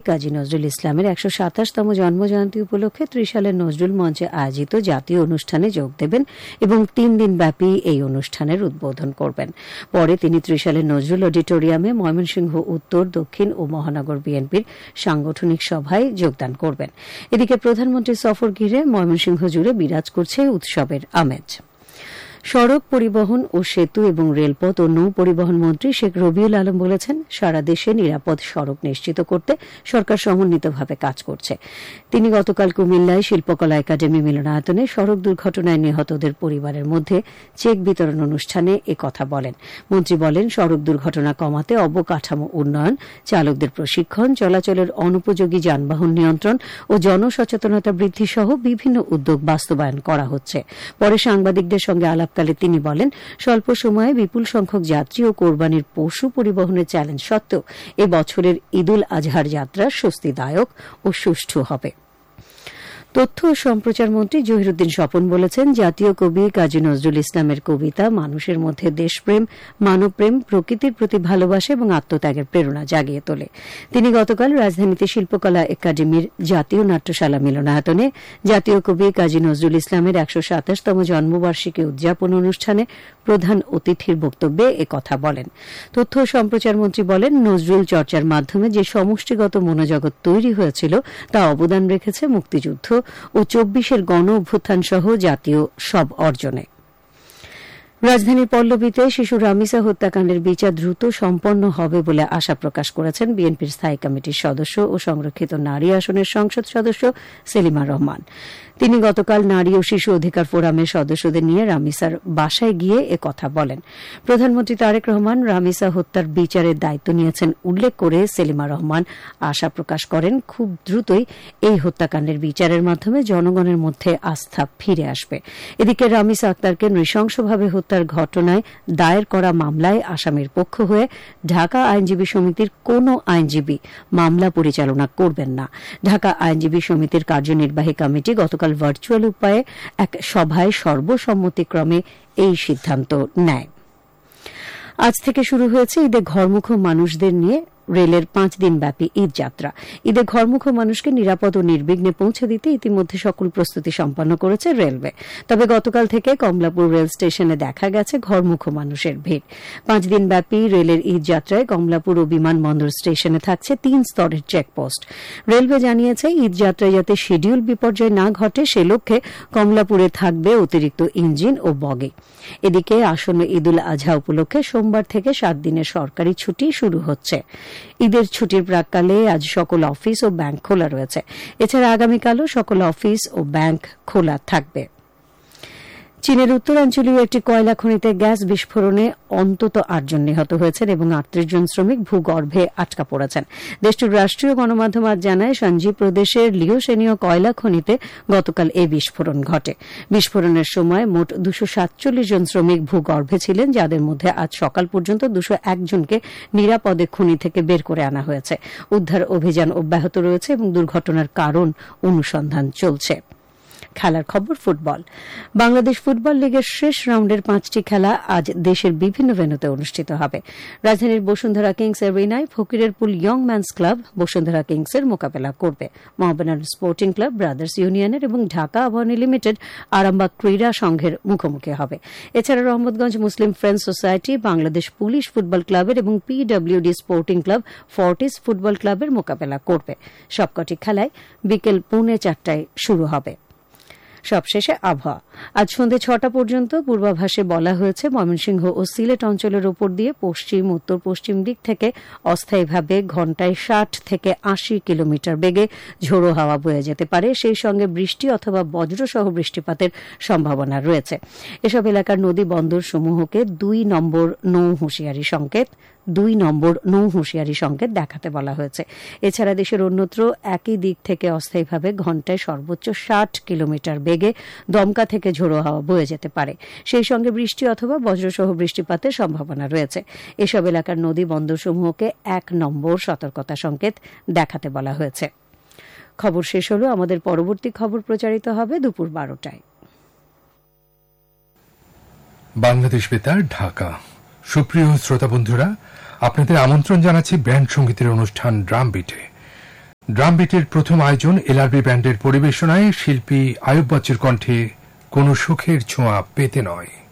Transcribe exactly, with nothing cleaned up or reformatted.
কাজী নজরুল ইসলামের একশো সাতাশতম জন্মজয়ন্তী উপলক্ষে ত্রিশালের নজরুল মঞ্চে আয়োজিত জাতীয় অনুষ্ঠানে যোগ দেবেন এবং তিন দিন ব্যাপী এই অনুষ্ঠানের উদ্বোধন করবেন। পরে তিনি ত্রিশালের নজরুল অডিটোরিয়ামে ময়মনসিংহ উত্তর, দক্ষিণ ও মহানগর বিএনপির সাংগঠনিক সভায় যোগদান করবেন। এদিকে প্রধানমন্ত্রীর সফর ঘিরে ময়মনসিংহ জুড়ে বিরাজ করছে উৎসবের আমেজ। সড়ক পরিবহন ও সেতু এবং রেলপথ ও নৌ পরিবহন মন্ত্রী শেখ রবিউল আলম বলেছেন, সারা দেশে নিরাপদ সড়ক নিশ্চিত করতে সরকার সমন্বিতভাবে কাজ করছে। তিনি গতকাল কুমিল্লায় শিল্পকলা একাডেমি মিলনায়তনে সড়ক দুর্ঘটনায় নিহতদের পরিবারের মধ্যে চেক বিতরণ অনুষ্ঠানে এ কথা বলেন। মন্ত্রী বলেন, সড়ক দুর্ঘটনা কমাতে অবকাঠামো উন্নয়ন, চালকদের প্রশিক্ষণ, চলাচলের অনুপযোগী যানবাহন নিয়ন্ত্রণ ও জনসচেতনতা বৃদ্ধি সহ বিভিন্ন উদ্যোগ বাস্তবায়ন করা হচ্ছে। পরে সাংবাদিকদের সঙ্গে আলাপ কালে তিনি বলেন, স্বল্প সময়ে বিপুল সংখ্যক যাত্রী ও কোরবানির পশু পরিবহনের চ্যালেঞ্জ সত্ত্বেও এ বছরের ঈদুল আজহার যাত্রা স্বস্তিদায়ক ও সুষ্ঠু হবে। তথ্য ও সম্প্রচার মন্ত্রী জহিরুদ্দিন স্বপন বলেছেন, জাতীয় কবি কাজী নজরুল ইসলামের কবিতা মানুষের মধ্যে দেশপ্রেম, মানবপ্রেম, প্রকৃতির প্রতি ভালোবাসা এবং আত্মত্যাগের প্রেরণা জাগিয়ে তোলে। তিনি গতকাল রাজধানীতে শিল্পকলা একাডেমির জাতীয় নাট্যশালা মিলনায়তনে জাতীয় কবি কাজী নজরুল ইসলামের একশো সাতাশতম জন্মবার্ষিকী উদযাপন অনুষ্ঠানে প্রধান অতিথির বক্তব্যে একথা বলেন। তথ্য ও সম্প্রচার মন্ত্রী বলেন, নজরুল চর্চার মাধ্যমে যে সমষ্টিগত মনোজগৎ তৈরি হয়েছিল তা অবদান রেখেছে মুক্তিযুদ্ধ ও চব্বিশের গণ অভ্যুত্থান সহ জাতীয় সব অর্জনে। রাজধানীর পল্লবীতে শিশু রামিসা হত্যাকাণ্ডের বিচার দ্রুত সম্পন্ন হবে বলে আশা প্রকাশ করেছেন বিএনপির স্থায়ী কমিটির সদস্য ও সংরক্ষিত নারী আসনের সংসদ সদস্য সেলিমা রহমান। তিনি গতকাল নারী ও শিশু অধিকার ফোরামের সদস্যদের নিয়ে রামিসার বাসায় গিয়ে একথা বলেন। প্রধানমন্ত্রী তারেক রহমান রামিসা হত্যার বিচারের দায়িত্ব নিয়েছেন উল্লেখ করে সেলিমা রহমান আশা প্রকাশ করেন, খুব দ্রুতই এই হত্যাকাণ্ডের বিচারের মাধ্যমে জনগণের মধ্যে আস্থা ফিরে আসবে। এদিকে রামিসা আক্তারকে নৃশংসভাবে হত্যার ঘটনায় দায়ের করা মামলায় আসামির পক্ষ হয়ে ঢাকা আইনজীবী সমিতির কোন আইনজীবী মামলা পরিচালনা করবেন না। ঢাকা আইনজীবী সমিতির কার্যনির্বাহী কমিটি গতকাল ভার্চুয়াল উপায়ে এক সভায় সর্বসম্মতিক্রমে এই সিদ্ধান্ত নেয়। আজ থেকে শুরু হয়েছে ঈদে ঘরমুখো মানুষদের নিয়ে রেলের পাঁচ দিনব্যাপী ঈদ যাত্রা। ঈদে ঘরমুখো মানুষকে নিরাপদ ও নির্বিঘ্নে পৌঁছে দিতে ইতিমধ্যে সকল প্রস্তুতি সম্পন্ন করেছে রেলওয়ে। তবে গতকাল থেকে কমলাপুর রেল স্টেশনে দেখা গেছে ঘরমুখো মানুষের ভিড়। পাঁচ দিনব্যাপী রেলের ঈদ যাত্রায় কমলাপুর ও বিমানবন্দর স্টেশনে থাকছে তিন স্তরের চেকপোস্ট। রেলওয়ে জানিয়েছে, ঈদ যাত্রায় যাতে শিডিউল বিপর্যয় না ঘটে সে লক্ষ্যে কমলাপুরে থাকবে অতিরিক্ত ইঞ্জিন ও বগি। এদিকে আসন্ন ঈদুল আজহা উপলক্ষে সোমবার থেকে সাত দিনের সরকারি ছুটি শুরু হচ্ছে। ঈদের ছুটির প্রাক্কালে আজ সকল অফিস ও ব্যাংক খোলা রয়েছে। এছাড়া আগামীকালও সকল অফিস ও ব্যাংক খোলা থাকবে। চীনের উত্তরাঞ্চলীয় একটি কয়লা খনিতে গ্যাস বিস্ফোরণে অন্তত আটজন নিহত হয়েছেন এবং আটত্রিশ জন শ্রমিক ভূগর্ভে আটকা পড়েছেন। দেশটির রাষ্ট্রীয় গণমাধ্যম আজ জানায়, সঞ্জি প্রদেশের লিওসেনীয় কয়লা খনিতে গতকাল এই বিস্ফোরণ ঘটে। বিস্ফোরণের সময় মোট দুশো সাতচল্লিশ জন শ্রমিক ভূগর্ভে ছিলেন, যাদের মধ্যে আজ সকাল পর্যন্ত দুশো এক জনকে নিরাপদে খনি থেকে বের করে আনা হয়েছে। উদ্ধার অভিযান অব্যাহত রয়েছে এবং দুর্ঘটনার কারণ অনুসন্ধান চলছে। খেলার খবর, ফুটবল। বাংলাদেশ ফুটবল লিগের শেষ রাউন্ডের পাঁচটি খেলা আজ দেশের বিভিন্ন ভেন্যুতে অনুষ্ঠিত হবে। রাজধানীর Bashundhara Kings এরিনায় Fakirapool young man's club Bashundhara কিংসের মোকাবেলা করবে। মোহামেডান স্পোর্টিং ক্লাব ব্রাদার্স ইউনিয়নের এবং ঢাকা আবাহনী লিমিটেড আরামবাগ ক্রীড়া সংঘের মুখোমুখি হবে। এছাড়া রহমতগঞ্জ মুসলিম friends society Bangladesh police football ক্লাবের এবং PWD sporting club Fortis football ক্লাবের মোকাবেলা করবে। সবকটি খেলায় বিকেল পৌনে চারটায় শুরু হবে। সবশেষে আবহাওয়া। আজ সন্ধ্যে ছটা পর্যন্ত পূর্বাভাসে বলা হয়েছে, ময়মনসিংহ ও সিলেট অঞ্চলের ওপর দিয়ে পশ্চিম উত্তর পশ্চিম দিক থেকে অস্থায়ীভাবে ঘণ্টায় ষাট থেকে আশি কিলোমিটার বেগে ঝোড়ো হাওয়া বয়ে যেতে পারে। সেই সঙ্গে বৃষ্টি অথবা বজ্রসহ বৃষ্টিপাতের সম্ভাবনা রয়েছে। এসব এলাকার নদী বন্দর সমূহকে দুই নম্বর নৌ হুঁশিয়ারি সংকেত দুই নম্বর নৌ হুঁশিয়ারি সংকেত দেখাতে বলা হয়েছে। এছাড়া দেশের অন্যত্র একই দিক থেকে অস্থায়ীভাবে ঘণ্টায় সর্বোচ্চ ষাট কিলোমিটার বেগে দমকা থেকে ঝোড়ো হাওয়া বয়ে যেতে পারে। সেই সঙ্গে বৃষ্টি অথবা বজ্রসহ বৃষ্টিপাতের সম্ভাবনা রয়েছে। এসব এলাকার নদী বন্দরসমূহকে এক নম্বর সতর্কতা সংকেত দেখাতে বলা হয়েছে। খবর শেষ হল। আমাদের পরবর্তী খবর প্রচারিত হবে দুপুর বারোটায়। বাংলাদেশ বেতার, ঢাকা। সুপ্রিয় শ্রোতা বন্ধুরা, আপনাদের আমন্ত্রণ জানাচ্ছি ব্যান্ড সঙ্গীতের অনুষ্ঠান ড্রাম বিটে। ড্রামবিটের প্রথম আয়োজন এলআরবি ব্যান্ডের পরিবেশনায় শিল্পী আয়ুব বাচ্চুর কণ্ঠে কোনো সুখের ছোঁয়া পেতে নয়।